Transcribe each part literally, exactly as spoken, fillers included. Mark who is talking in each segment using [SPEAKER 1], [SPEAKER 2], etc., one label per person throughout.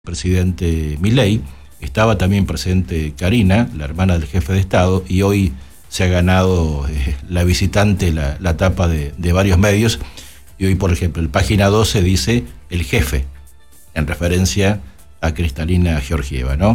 [SPEAKER 1] presidente Milei, estaba también presente Karina, la hermana del jefe de Estado, y hoy se ha ganado eh, la visitante la, la tapa de, de varios medios, y hoy, por ejemplo, en página doce dice el jefe, en referencia a Kristalina Georgieva, ¿no?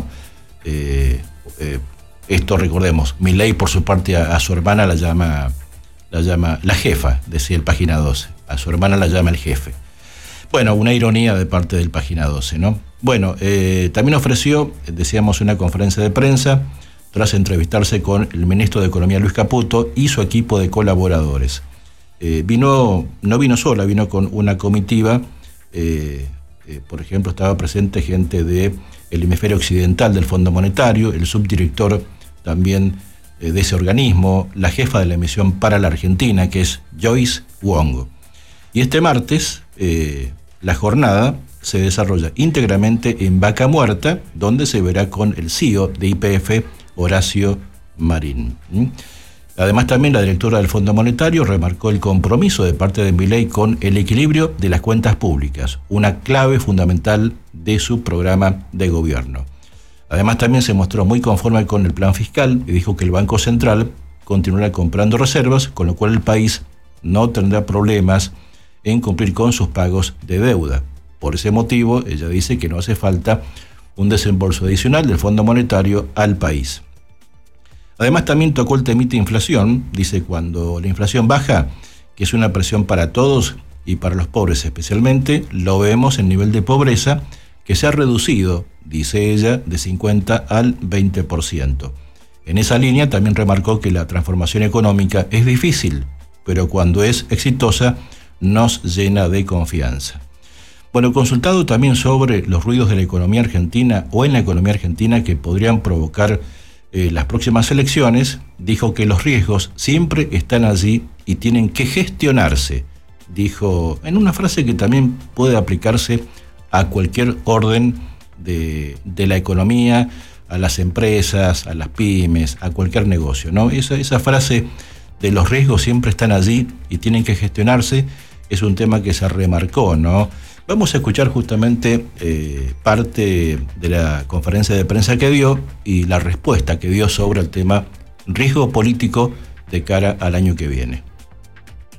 [SPEAKER 1] Eh, eh, esto recordemos, Milei por su parte a, a su hermana la llama, la llama la jefa, decía el página doce, a su hermana la llama el jefe. Bueno, una ironía de parte del página doce, ¿no? Bueno, eh, también ofreció, decíamos, una conferencia de prensa tras entrevistarse con el ministro de Economía Luis Caputo y su equipo de colaboradores. Eh, vino, no vino sola, vino con una comitiva, eh, eh, por ejemplo, estaba presente gente del hemisferio occidental del Fondo Monetario, el subdirector también eh, de ese organismo, la jefa de la misión para la Argentina, que es Joyce Wong. Y este martes, eh, la jornada se desarrolla íntegramente en Vaca Muerta, donde se verá con el C E O de Y P F, Horacio Marín. ¿Mm? Además, también la directora del Fondo Monetario remarcó el compromiso de parte de Milei con el equilibrio de las cuentas públicas, una clave fundamental de su programa de gobierno. Además, también se mostró muy conforme con el plan fiscal y dijo que el Banco Central continuará comprando reservas, con lo cual el país no tendrá problemas en cumplir con sus pagos de deuda. Por ese motivo, ella dice que no hace falta un desembolso adicional del Fondo Monetario al país. Además, también tocó el temita inflación. Dice, cuando la inflación baja, que es una presión para todos y para los pobres especialmente, lo vemos en nivel de pobreza, que se ha reducido, dice ella, de cincuenta al veinte por ciento. En esa línea también remarcó que la transformación económica es difícil, pero cuando es exitosa, nos llena de confianza. Bueno, consultado también sobre los ruidos de la economía argentina o en la economía argentina que podrían provocar eh, las próximas elecciones, dijo que los riesgos siempre están allí y tienen que gestionarse, dijo en una frase que también puede aplicarse a cualquier orden de, de la economía, a las empresas, a las pymes, a cualquier negocio, ¿no? Esa, esa frase de los riesgos siempre están allí y tienen que gestionarse, es un tema que se remarcó, ¿no? Vamos a escuchar justamente eh, parte de la conferencia de prensa que dio y la respuesta que dio sobre el tema riesgo político de cara al año que viene.